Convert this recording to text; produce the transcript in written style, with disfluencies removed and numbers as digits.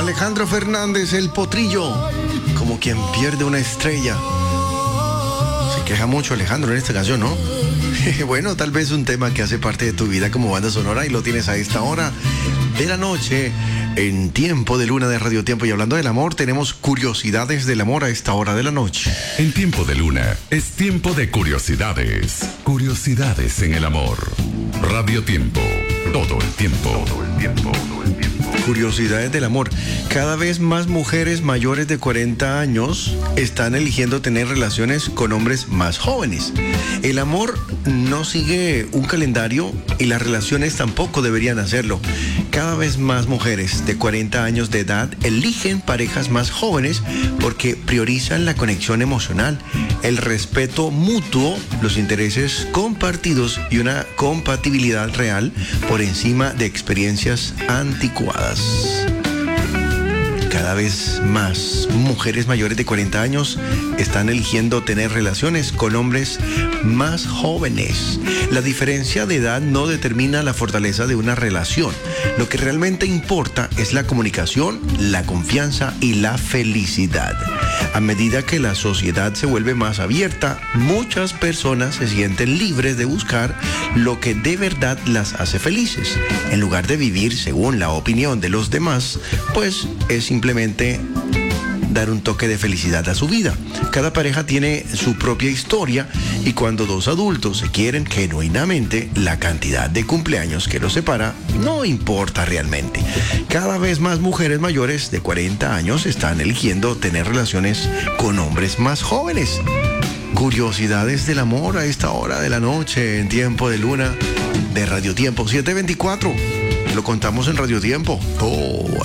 Alejandro Fernández, el potrillo, como quien pierde una estrella. Se queja mucho Alejandro en esta canción, ¿no? Bueno, tal vez un tema que hace parte de tu vida como banda sonora y lo tienes a esta hora de la noche en Tiempo de Luna de Radio Tiempo. Y hablando del amor, tenemos curiosidades del amor a esta hora de la noche. En Tiempo de Luna es tiempo de curiosidades. Curiosidades en el amor. Radio Tiempo. Todo el tiempo. Todo el tiempo. Todo el tiempo. Curiosidades del amor. Cada vez más mujeres mayores de 40 años están eligiendo tener relaciones con hombres más jóvenes. El amor no sigue un calendario y las relaciones tampoco deberían hacerlo. Cada vez más mujeres de 40 años de edad eligen parejas más jóvenes porque priorizan la conexión emocional, el respeto mutuo, los intereses compartidos y una compatibilidad real por encima de experiencias anticuadas. Cada vez más mujeres mayores de 40 años están eligiendo tener relaciones con hombres más jóvenes. La diferencia de edad no determina la fortaleza de una relación. Lo que realmente importa es la comunicación, la confianza y la felicidad. A medida que la sociedad se vuelve más abierta, muchas personas se sienten libres de buscar lo que de verdad las hace felices. En lugar de vivir según la opinión de los demás, pues es simplemente dar un toque de felicidad a su vida. Cada pareja tiene su propia historia y cuando dos adultos se quieren genuinamente, la cantidad de cumpleaños que los separa no importa realmente. Cada vez más mujeres mayores de 40 años están eligiendo tener relaciones con hombres más jóvenes. Curiosidades del amor a esta hora de la noche en Tiempo de Luna de Radio Tiempo 724. Lo contamos en Radio Tiempo todo